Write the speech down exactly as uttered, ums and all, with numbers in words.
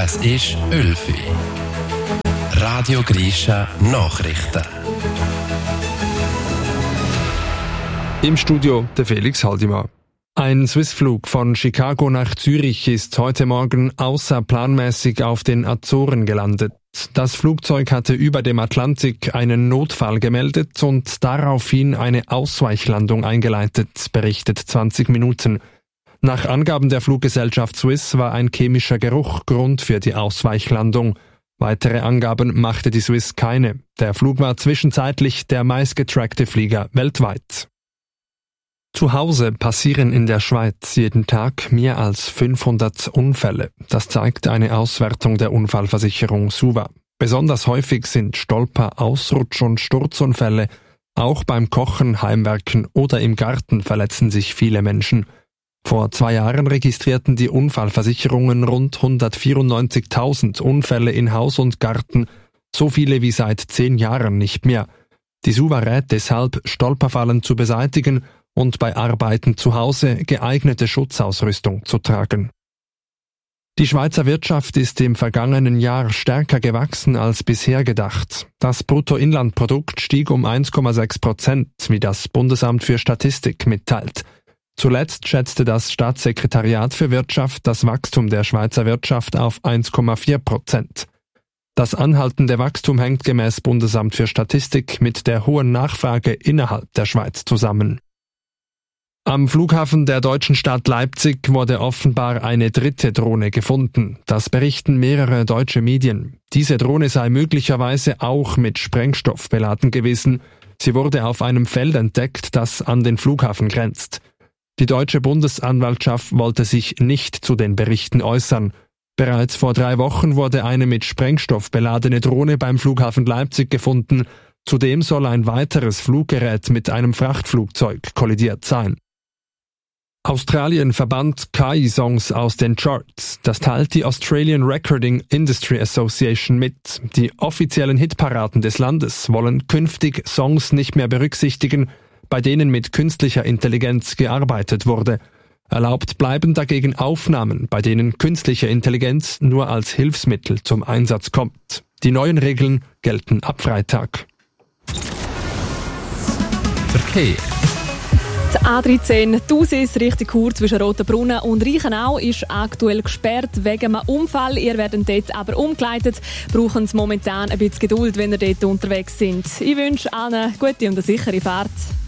Es ist elf Uhr. Radio Grisha Nachrichten. Im Studio der Felix Haldimann. Ein Swissflug von Chicago nach Zürich ist heute Morgen außerplanmäßig auf den Azoren gelandet. Das Flugzeug hatte über dem Atlantik einen Notfall gemeldet und daraufhin eine Ausweichlandung eingeleitet, berichtet zwanzig Minuten. Nach Angaben der Fluggesellschaft Swiss war ein chemischer Geruch Grund für die Ausweichlandung. Weitere Angaben machte die Swiss keine. Der Flug war zwischenzeitlich der meistgetrackte Flieger weltweit. Zu Hause passieren in der Schweiz jeden Tag mehr als fünfhundert Unfälle. Das zeigt eine Auswertung der Unfallversicherung SUVA. Besonders häufig sind Stolper-, Ausrutsch- und Sturzunfälle. Auch beim Kochen, Heimwerken oder im Garten verletzen sich viele Menschen. Vor zwei Jahren registrierten die Unfallversicherungen rund hundertvierundneunzigtausend Unfälle in Haus und Garten, so viele wie seit zehn Jahren nicht mehr. Die SUVA rät deshalb, Stolperfallen zu beseitigen und bei Arbeiten zu Hause geeignete Schutzausrüstung zu tragen. Die Schweizer Wirtschaft ist im vergangenen Jahr stärker gewachsen als bisher gedacht. Das Bruttoinlandprodukt stieg um eins Komma sechs Prozent, wie das Bundesamt für Statistik mitteilt. Zuletzt schätzte das Staatssekretariat für Wirtschaft das Wachstum der Schweizer Wirtschaft auf eins Komma vier Prozent. Das anhaltende Wachstum hängt gemäß Bundesamt für Statistik mit der hohen Nachfrage innerhalb der Schweiz zusammen. Am Flughafen der deutschen Stadt Leipzig wurde offenbar eine dritte Drohne gefunden. Das berichten mehrere deutsche Medien. Diese Drohne sei möglicherweise auch mit Sprengstoff beladen gewesen. Sie wurde auf einem Feld entdeckt, das an den Flughafen grenzt. Die deutsche Bundesanwaltschaft wollte sich nicht zu den Berichten äußern. Bereits vor drei Wochen wurde eine mit Sprengstoff beladene Drohne beim Flughafen Leipzig gefunden. Zudem soll ein weiteres Fluggerät mit einem Frachtflugzeug kollidiert sein. Australien verbannt K I-Songs aus den Charts. Das teilt die Australian Recording Industry Association mit. Die offiziellen Hitparaden des Landes wollen künftig Songs nicht mehr berücksichtigen, bei denen mit künstlicher Intelligenz gearbeitet wurde. Erlaubt bleiben dagegen Aufnahmen, bei denen künstliche Intelligenz nur als Hilfsmittel zum Einsatz kommt. Die neuen Regeln gelten ab Freitag. Verkehr. Die A dreizehn Thusis Richtung Chur zwischen Rotenbrunnen und Reichenau ist aktuell gesperrt wegen einem Unfall. Ihr werdet dort aber umgeleitet. Brauchen Sie momentan ein bisschen Geduld, wenn ihr dort unterwegs sind. Ich wünsche allen eine gute und eine sichere Fahrt.